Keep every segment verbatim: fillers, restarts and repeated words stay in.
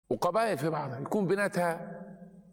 وقبائل في بعضها يكون بيناتها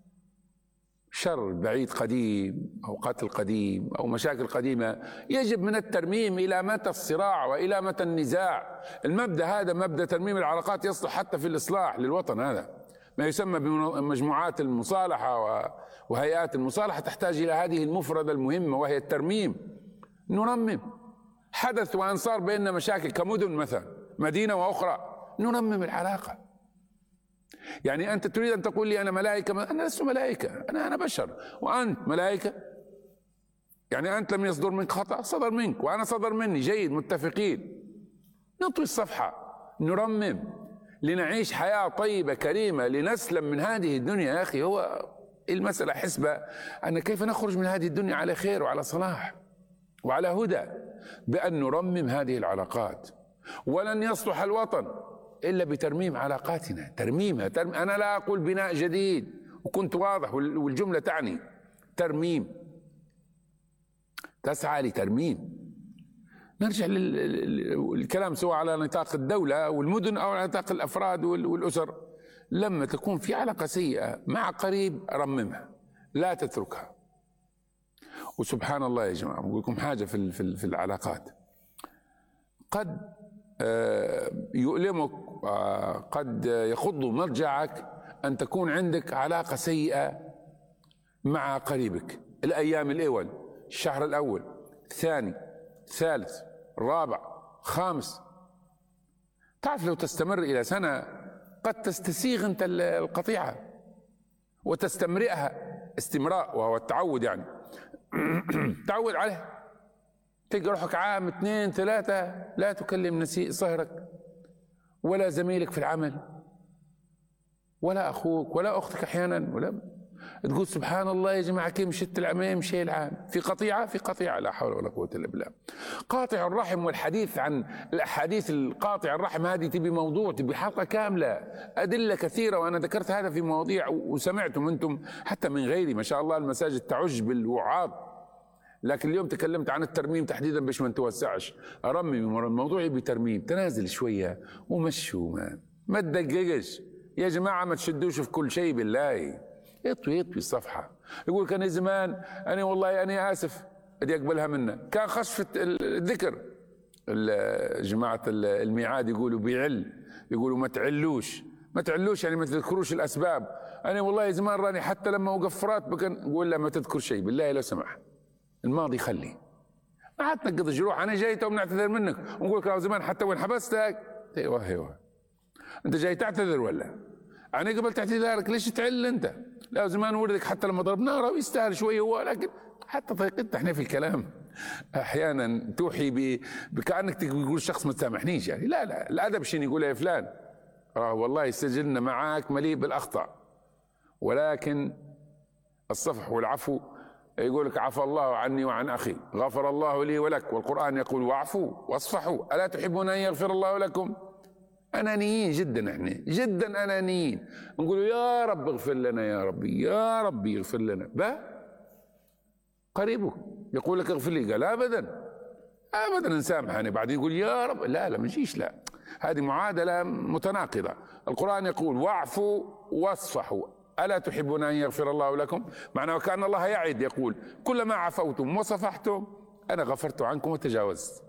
شر بعيد قديم أو قتل قديم أو مشاكل قديمة، يجب من الترميم. إلى متى الصراع وإلى متى النزاع؟ المبدأ هذا مبدأ ترميم العلاقات يصلح حتى في الإصلاح للوطن، هذا ما يسمى بمجموعات المصالحة وهيئات المصالحة، تحتاج إلى هذه المفردة المهمة وهي الترميم. نرمم. حدث وأن صار بيننا مشاكل كمدن مثلا، مدينة وأخرى، نرمم العلاقة. يعني أنت تريد أن تقول لي أنا ملائكة؟ أنا لست ملائكة، أنا أنا بشر وأنت ملائكة. يعني أنت لم يصدر منك خطأ، صدر منك وأنا صدر مني، جيد، متفقين. نطوي الصفحة، نرمم لنعيش حياة طيبة كريمة، لنسلم من هذه الدنيا. يا أخي هو المسألة حسبة أن كيف نخرج من هذه الدنيا على خير وعلى صلاح وعلى هدى، بأن نرمم هذه العلاقات. ولن يصلح الوطن إلا بترميم علاقاتنا، ترميمها. ترم... أنا لا أقول بناء جديد، وكنت واضح والجملة تعني ترميم، تسعى لترميم. نرجع للكلام سواء على نطاق الدولة والمدن أو على نطاق الأفراد والأسر. لما تكون في علاقة سيئة مع قريب رممها، لا تتركها. وسبحان الله يا جماعة، بقول لكم حاجة في في العلاقات، قد يؤلمك، قد يخض مضجعك أن تكون عندك علاقة سيئة مع قريبك الأيام الأول، الشهر الأول، الثاني، الثالث، الرابع، خامس. تعرف لو تستمر إلى سنة قد تستسيغ أنت القطيعة وتستمرئها استمراء، وهو التعود، يعني تعود عليه. تلقى روحك عام اثنين ثلاثة لا تكلم نسيء صهرك ولا زميلك في العمل ولا أخوك ولا أختك أحيانا، ولا تقول سبحان الله يا جماعة كيف مشت العام يمشي العام. في قطيعة في قطيعة، لا حول ولا قوة إلا بالله. قاطع الرحم، والحديث عن الأحاديث القاطع الرحم هذه تبي موضوع، تبي حلقة كاملة، أدلة كثيرة، وأنا ذكرت هذا في مواضيع وسمعتم أنتم حتى من غيري، ما شاء الله المساجد تعج بالوعاظ. لكن اليوم تكلمت عن الترميم تحديدا باش ما نتوسعش. أرمم الموضوع يبي ترميم، تنازل شوية ومشوا، ما ما تدققش يا جماعة، ما تشدوش في كل شيء بالله. يطوي يطوي الصفحة. يقول كان زمان أنا والله أنا آسف أدي أقبلها منا، كان خشفة الذكر. جماعة الميعاد يقولوا بيعل، يقولوا ما تعلوش، ما تعلوش يعني ما تذكروش الأسباب. أنا والله زمان راني حتى لما وقف فرات بكن أقول له ما تذكر شيء بالله لو سمح، الماضي خلي، ما عاد تنقض جروح. أنا جاي تو بنعتذر منك ونقول لك زمان حتى وين حبستك. ايوه ايوه أنت جاي تعتذر ولا؟ أنا قبلت اعتذارك ليش تعل أنت؟ لا زمان ولدك حتى لما ضربناه راهو يستاهل شوية هو، لكن حتى طريقتنا احنا في الكلام أحيانا توحي بكأنك تقول شخص ما تسامحنيش، يعني لا لا، الأدب شنو يقول يا فلان؟ راه والله سجلنا معاك مليء بالأخطاء، ولكن الصفح والعفو. يقول لك عفى الله عني وعن أخي، غفر الله لي ولك، والقرآن يقول واعفوا واصفحوا ألا تحبون أن يغفر الله لكم؟ أنانيين جدا، احنا جدا أنانيين، نقولوا يا رب اغفر لنا، يا ربي يا ربي اغفر لنا. با قريبه يقول لك اغفر لي، قال أبدا أبدا نسامحني، بعدين يقول يا رب، لا لا ما نجيش، لا هذه معادلة متناقضة. القرآن يقول واعفوا واصفحوا ألا تحبون أن يغفر الله لكم؟ معناه كأن الله يعد يقول كلما عفوتم وصفحتم أنا غفرت عنكم وتجاوزت.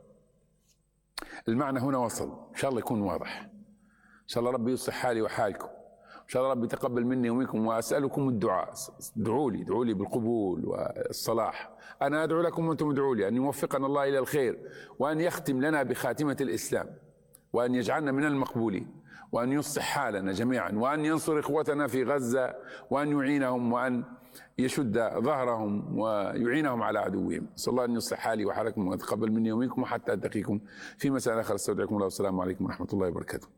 المعنى هنا وصل، إن شاء الله يكون واضح، إن شاء الله ربي يصلح حالي وحالكم، إن شاء الله ربي يتقبل مني ومنكم. وأسألكم الدعاء، ادعوا لي ادعوا لي بالقبول والصلاح. أنا أدعو لكم وأنتم ادعوا لي أن يوفقنا الله إلى الخير، وأن يختم لنا بخاتمة الإسلام، وأن يجعلنا من المقبولين، وأن يصلح حالنا جميعا، وأن ينصر إخوتنا في غزة، وأن يعينهم، وأن يشد ظهرهم ويعينهم على عدوهم. صلى الله أن يصلح حالي وحالكم ويتقبل مني ومنكم، وحتى ألتقيكم في مساء آخر. استودعكم الله والسلام عليكم ورحمة الله وبركاته.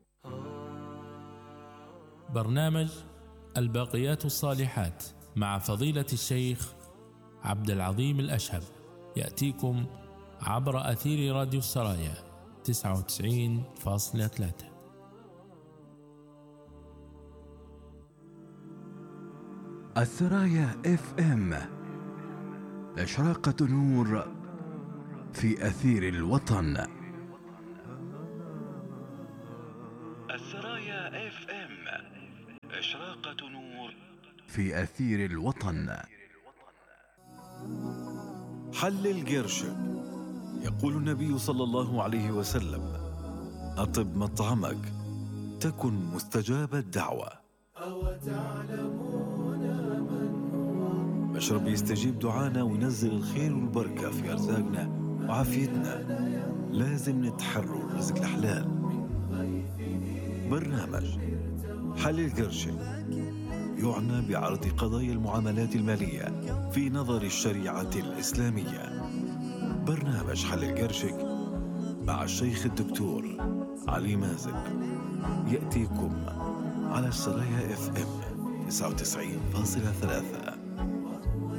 برنامج الباقيات الصالحات مع فضيلة الشيخ عبد العظيم الأشهب يأتيكم عبر أثير راديو السرايا تسعة وتسعين فاصلة ثلاثة. السرايا اف ام، إشراقة نور في أثير الوطن. السرايا اف ام. إشراقة نور في أثير الوطن. حلل قرشك. يقول النبي صلى الله عليه وسلم: أطب مطعمك تكن مستجاب الدعوة. مشرب يستجيب دعانا وينزل الخير والبركة في أرزاقنا وعافيتنا. لازم نتحروا الرزق الحلال. برنامج حلل قرشك يعنى بعرض قضايا المعاملات المالية في نظر الشريعة الإسلامية. برنامج حلل قرشك مع الشيخ الدكتور علي مازق يأتيكم على السرايا اف ام تسعة وتسعين فاصلة ثلاثة.